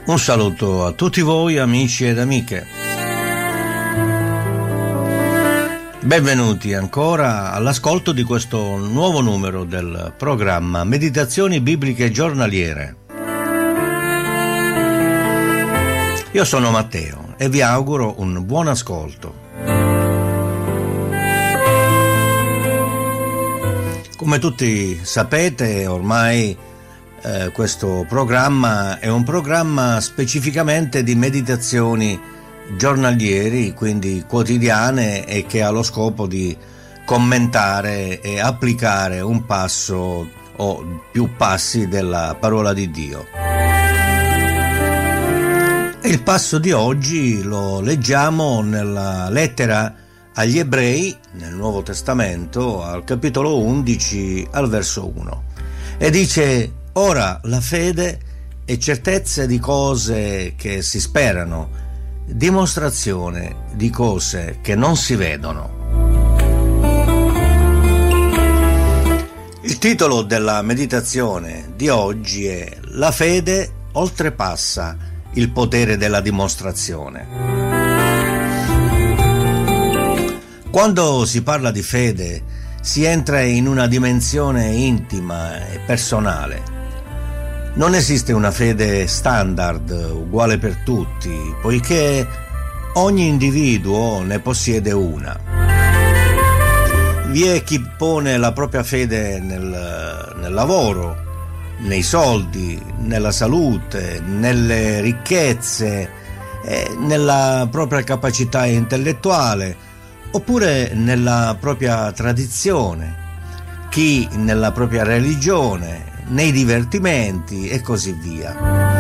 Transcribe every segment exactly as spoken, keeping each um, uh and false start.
Un saluto a tutti voi amici ed amiche. Benvenuti ancora all'ascolto di questo nuovo numero del programma Meditazioni Bibliche Giornaliere. Io sono Matteo e vi auguro un buon ascolto. Come tutti sapete, ormai Eh, questo programma è un programma specificamente di meditazioni giornalieri, quindi quotidiane, e che ha lo scopo di commentare e applicare un passo o più passi della parola di Dio. E il passo di oggi lo leggiamo nella lettera agli Ebrei, nel Nuovo Testamento, al capitolo undici, al verso uno, e dice: ora la fede è certezza di cose che si sperano, dimostrazione di cose che non si vedono. Il titolo della meditazione di oggi è La fede oltrepassa il potere della dimostrazione. Quando si parla di fede, si entra in una dimensione intima e personale. Non esiste una fede standard uguale per tutti, poiché ogni individuo ne possiede una. Vi è chi pone la propria fede nel, nel lavoro, nei soldi, nella salute, nelle ricchezze, eh, nella propria capacità intellettuale, oppure nella propria tradizione, chi nella propria religione, nei divertimenti e così via.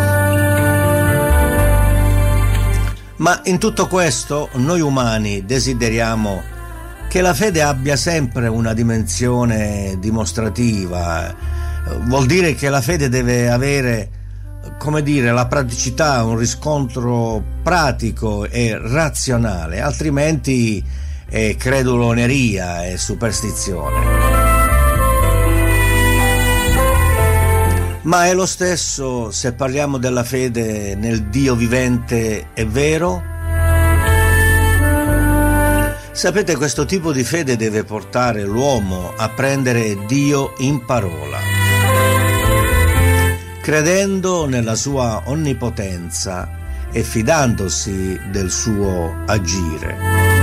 Ma in tutto questo noi umani desideriamo che la fede abbia sempre una dimensione dimostrativa. Vuol dire che la fede deve avere, come dire, la praticità, un riscontro pratico e razionale, altrimenti è creduloneria e superstizione. Ma è lo stesso se parliamo della fede nel Dio vivente e vero? Sapete, questo tipo di fede deve portare l'uomo a prendere Dio in parola, credendo nella sua onnipotenza e fidandosi del suo agire.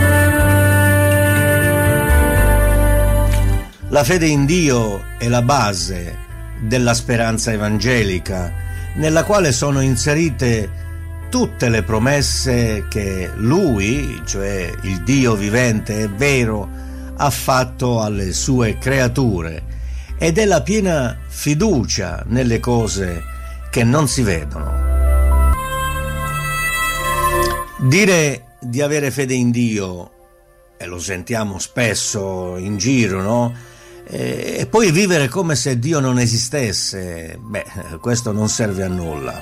La fede in Dio è la base della speranza evangelica, nella quale sono inserite tutte le promesse che Lui, cioè il Dio vivente e vero, ha fatto alle sue creature, ed è la piena fiducia nelle cose che non si vedono. Dire di avere fede in Dio, e lo sentiamo spesso in giro, no? E poi vivere come se Dio non esistesse, beh, questo non serve a nulla.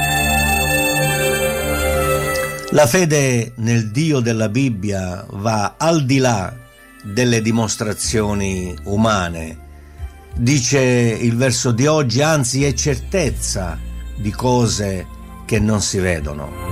La fede nel Dio della Bibbia va al di là delle dimostrazioni umane. Dice il verso di oggi, anzi è certezza di cose che non si vedono.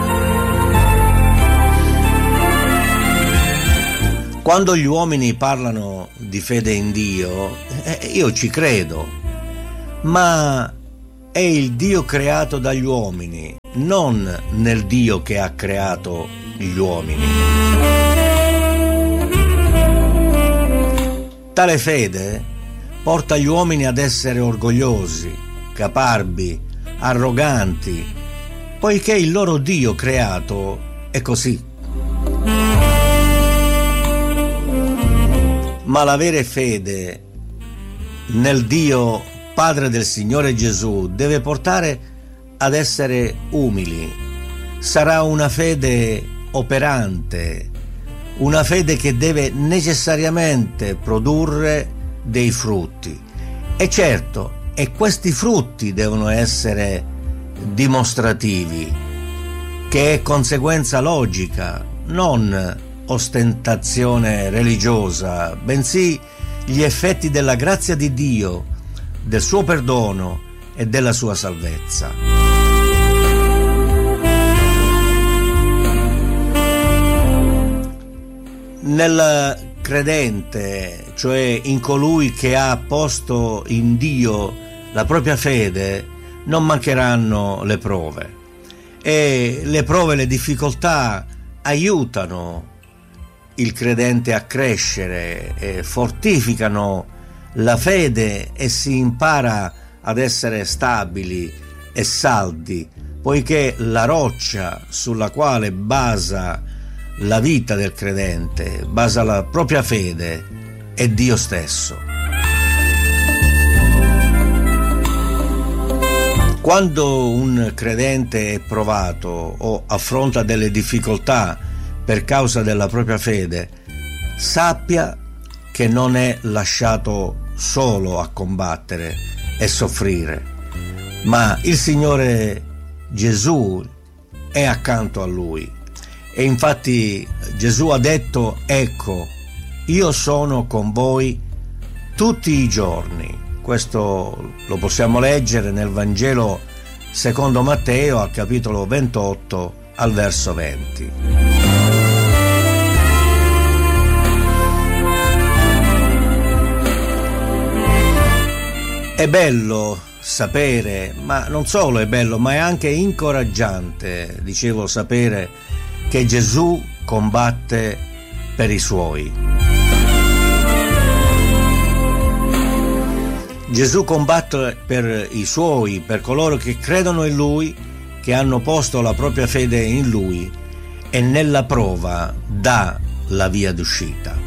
Quando gli uomini parlano di fede in Dio, eh, io ci credo, ma è il Dio creato dagli uomini, non nel Dio che ha creato gli uomini. Tale fede porta gli uomini ad essere orgogliosi, caparbi, arroganti, poiché il loro Dio creato è così. Ma l'avere fede nel Dio Padre del Signore Gesù deve portare ad essere umili. Sarà una fede operante, una fede che deve necessariamente produrre dei frutti. E certo, e questi frutti devono essere dimostrativi, che è conseguenza logica, non ostentazione religiosa, bensì gli effetti della grazia di Dio, del suo perdono e della sua salvezza. Nel credente, cioè in colui che ha posto in Dio la propria fede, non mancheranno le prove, e le prove, le difficoltà aiutano il credente a crescere, e fortificano la fede e si impara ad essere stabili e saldi, poiché la roccia sulla quale basa la vita del credente, basa la propria fede, è Dio stesso. Quando un credente è provato o affronta delle difficoltà per causa della propria fede, sappia che non è lasciato solo a combattere e soffrire, ma il Signore Gesù è accanto a lui. E infatti Gesù ha detto: ecco, io sono con voi tutti i giorni. Questo lo possiamo leggere nel Vangelo secondo Matteo, al capitolo ventotto, al verso venti. È bello sapere, ma non solo è bello, ma è anche incoraggiante, dicevo, sapere che Gesù combatte per i suoi. Gesù combatte per i suoi, per coloro che credono in Lui, che hanno posto la propria fede in Lui, e nella prova dà la via d'uscita.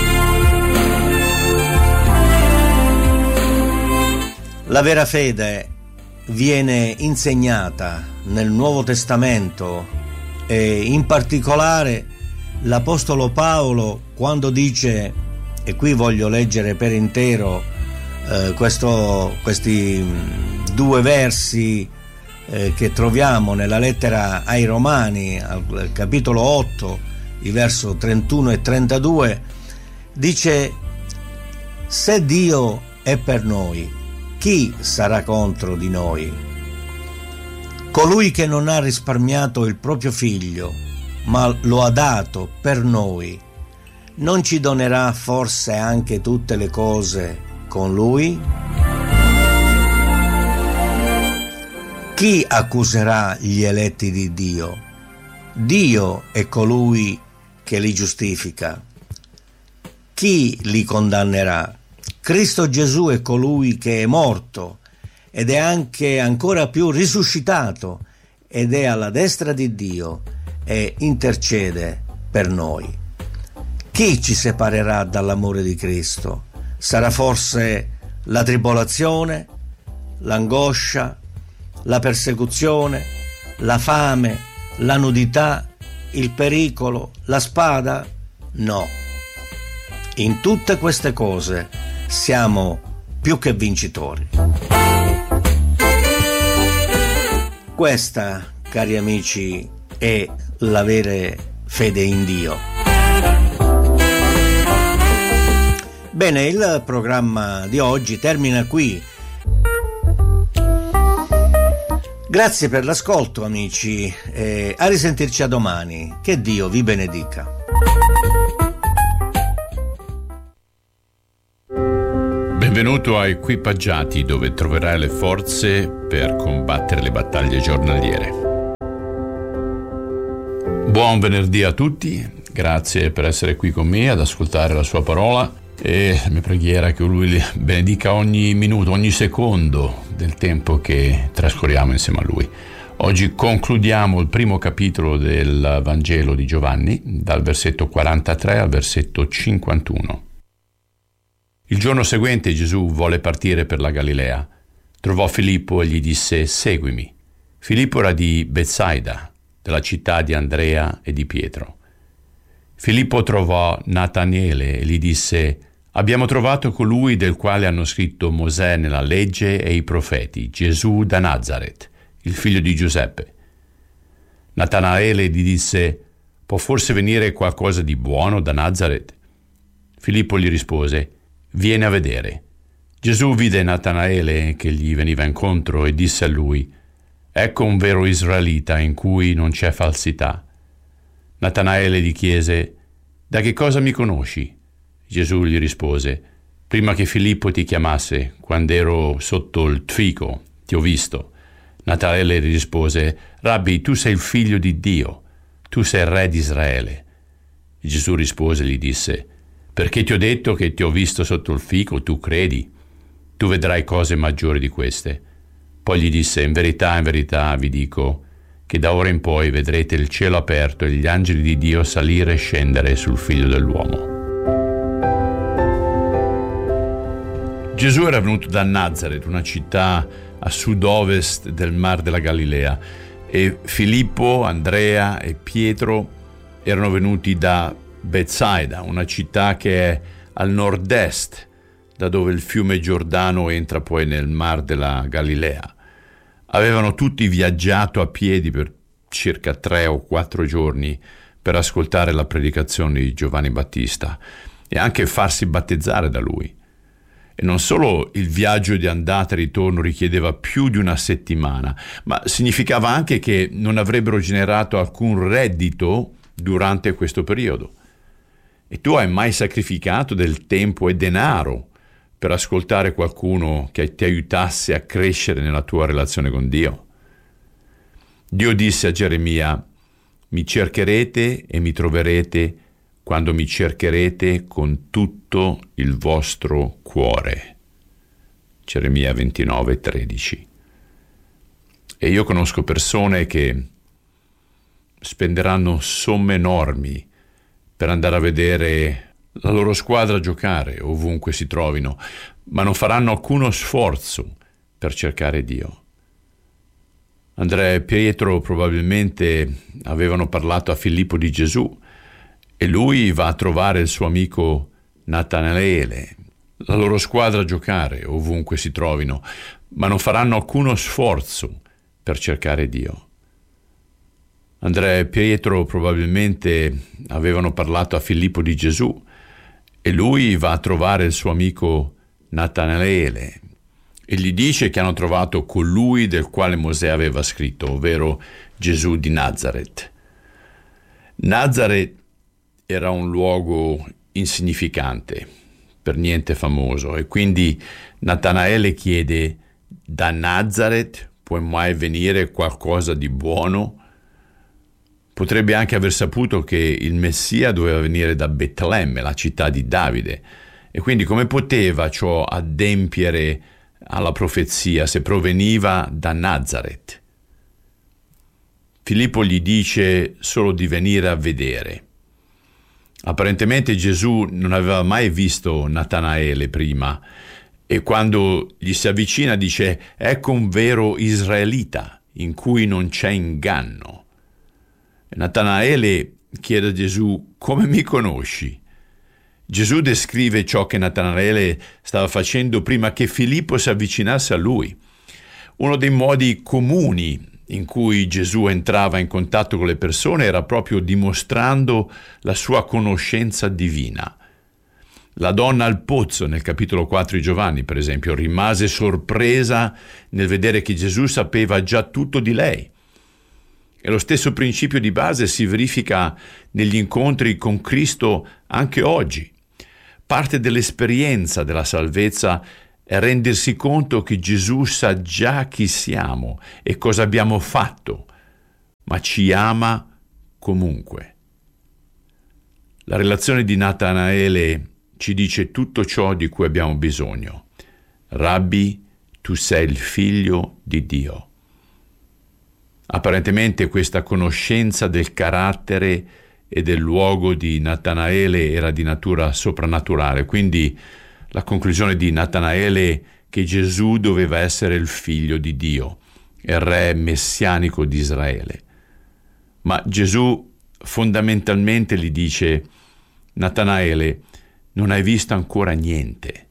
La vera fede viene insegnata nel Nuovo Testamento, e in particolare l'Apostolo Paolo, quando dice, e qui voglio leggere per intero eh, questo, questi due versi eh, che troviamo nella lettera ai Romani, al, al capitolo otto, il verso trentuno e trentadue, dice: se Dio è per noi, chi sarà contro di noi? Colui che non ha risparmiato il proprio figlio, ma lo ha dato per noi, non ci donerà forse anche tutte le cose con lui? Chi accuserà gli eletti di Dio? Dio è colui che li giustifica. Chi li condannerà? Cristo Gesù è colui che è morto ed è anche ancora più risuscitato ed è alla destra di Dio e intercede per noi. Chi ci separerà dall'amore di Cristo? Sarà forse la tribolazione, l'angoscia, la persecuzione, la fame, la nudità, il pericolo, la spada? No. In tutte queste cose siamo più che vincitori. Questa, cari amici, è la vera fede in Dio. Bene, il programma di oggi termina qui. Grazie per l'ascolto, amici, e a risentirci a domani. Che Dio vi benedica. Benvenuto a Equipaggiati, dove troverai le forze per combattere le battaglie giornaliere. Buon venerdì a tutti, grazie per essere qui con me ad ascoltare la sua parola, e la mia preghiera è che Lui benedica ogni minuto, ogni secondo del tempo che trascorriamo insieme a Lui. Oggi concludiamo il primo capitolo del Vangelo di Giovanni, dal versetto quarantatré al versetto cinquantuno. Il giorno seguente Gesù volle partire per la Galilea. Trovò Filippo e gli disse: seguimi. Filippo era di Betsaida, della città di Andrea e di Pietro. Filippo trovò Nataniele e gli disse: abbiamo trovato colui del quale hanno scritto Mosè nella legge e i profeti, Gesù da Nazaret, il figlio di Giuseppe. Natanaele gli disse: può forse venire qualcosa di buono da Nazaret? Filippo gli rispose: vieni a vedere. Gesù vide Natanaele che gli veniva incontro e disse a lui: ecco un vero israelita in cui non c'è falsità. Natanaele gli chiese: Da che cosa mi conosci? Gesù gli rispose: prima che Filippo ti chiamasse, quando ero sotto il fico, ti ho visto. Natanaele gli rispose: Rabbi, tu sei il figlio di Dio, tu sei il re di Israele. Gesù rispose e gli disse: perché ti ho detto che ti ho visto sotto il fico, tu credi? Tu vedrai cose maggiori di queste. Poi gli disse: in verità, in verità vi dico che da ora in poi vedrete il cielo aperto e gli angeli di Dio salire e scendere sul figlio dell'uomo. Gesù era venuto da Nazaret, una città a sud-ovest del Mar della Galilea, e Filippo, Andrea e Pietro erano venuti da Betsaida, una città che è al nord-est, da dove il fiume Giordano entra poi nel Mar della Galilea. Avevano tutti viaggiato a piedi per circa tre o quattro giorni per ascoltare la predicazione di Giovanni Battista e anche farsi battezzare da lui. E non solo il viaggio di andata e ritorno richiedeva più di una settimana, ma significava anche che non avrebbero generato alcun reddito durante questo periodo. E tu hai mai sacrificato del tempo e denaro per ascoltare qualcuno che ti aiutasse a crescere nella tua relazione con Dio? Dio disse a Geremia: mi cercherete e mi troverete quando mi cercherete con tutto il vostro cuore. Geremia ventinove tredici. E io conosco persone che spenderanno somme enormi per andare a vedere la loro squadra giocare ovunque si trovino, ma non faranno alcuno sforzo per cercare Dio. Andrea e Pietro probabilmente avevano parlato a Filippo di Gesù e lui va a trovare il suo amico Natanaele, la loro squadra a giocare ovunque si trovino, ma non faranno alcuno sforzo per cercare Dio. Andrea e Pietro probabilmente avevano parlato a Filippo di Gesù e lui va a trovare il suo amico Natanaele e gli dice che hanno trovato colui del quale Mosè aveva scritto, ovvero Gesù di Nazaret. Nazaret era un luogo insignificante, per niente famoso, e quindi Natanaele chiede: da Nazaret può mai venire qualcosa di buono? Potrebbe anche aver saputo che il Messia doveva venire da Betlemme, la città di Davide, e quindi come poteva ciò adempiere alla profezia se proveniva da Nazaret? Filippo gli dice solo di venire a vedere. Apparentemente Gesù non aveva mai visto Natanaele prima e quando gli si avvicina dice: ecco un vero israelita in cui non c'è inganno. Natanaele chiede a Gesù: come mi conosci? Gesù descrive ciò che Natanaele stava facendo prima che Filippo si avvicinasse a lui. Uno dei modi comuni in cui Gesù entrava in contatto con le persone era proprio dimostrando la sua conoscenza divina. La donna al pozzo, nel capitolo quattro di Giovanni, per esempio, rimase sorpresa nel vedere che Gesù sapeva già tutto di lei. E lo stesso principio di base si verifica negli incontri con Cristo anche oggi. Parte dell'esperienza della salvezza è rendersi conto che Gesù sa già chi siamo e cosa abbiamo fatto, ma ci ama comunque. La relazione di Natanaele ci dice tutto ciò di cui abbiamo bisogno. Rabbi, tu sei il figlio di Dio. Apparentemente questa conoscenza del carattere e del luogo di Natanaele era di natura soprannaturale, quindi la conclusione di Natanaele che Gesù doveva essere il figlio di Dio, il re messianico di Israele. Ma Gesù fondamentalmente gli dice: Natanaele, non hai visto ancora niente.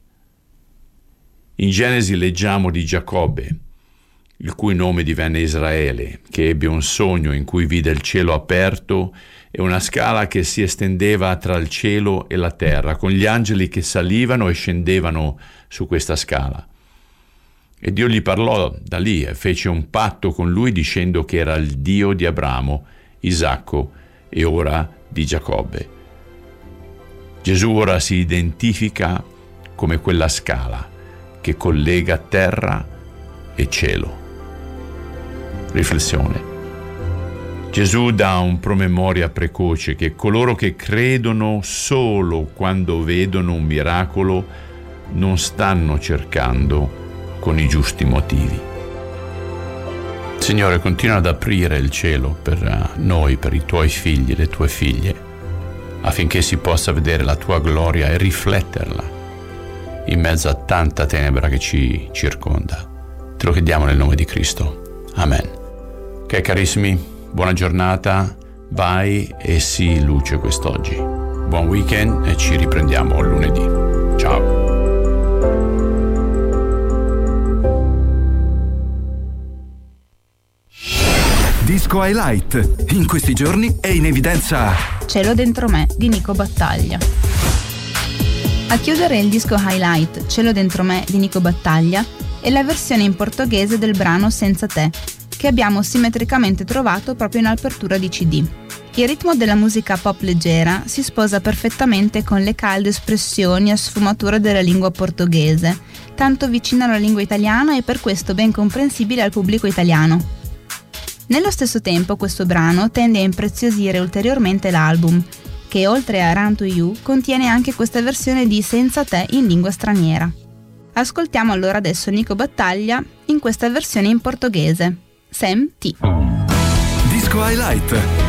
In Genesi leggiamo di Giacobbe, il cui nome divenne Israele, che ebbe un sogno in cui vide il cielo aperto e una scala che si estendeva tra il cielo e la terra, con gli angeli che salivano e scendevano su questa scala. E Dio gli parlò da lì e fece un patto con lui dicendo che era il Dio di Abramo, Isacco e ora di Giacobbe. Gesù ora si identifica come quella scala che collega terra e cielo. Riflessione. Gesù dà un promemoria precoce che coloro che credono solo quando vedono un miracolo non stanno cercando con i giusti motivi. Signore, continua ad aprire il cielo per noi, per i tuoi figli, le tue figlie, affinché si possa vedere la tua gloria e rifletterla in mezzo a tanta tenebra che ci circonda. Te lo chiediamo nel nome di Cristo. Amen. Ok, carissimi, buona giornata, vai e sii luce quest'oggi. Buon weekend e ci riprendiamo lunedì. Ciao. Disco Highlight. In questi giorni è in evidenza Cielo dentro me di Nico Battaglia. A chiudere il disco Highlight Cielo dentro me di Nico Battaglia è la versione in portoghese del brano Senza te, che abbiamo simmetricamente trovato proprio in apertura di C D. Il ritmo della musica pop leggera si sposa perfettamente con le calde espressioni a sfumatura della lingua portoghese, tanto vicina alla lingua italiana e per questo ben comprensibile al pubblico italiano. Nello stesso tempo questo brano tende a impreziosire ulteriormente l'album, che oltre a Run to You contiene anche questa versione di Senza te in lingua straniera. Ascoltiamo allora adesso Nico Battaglia in questa versione in portoghese. Sem ti. Disco Highlight.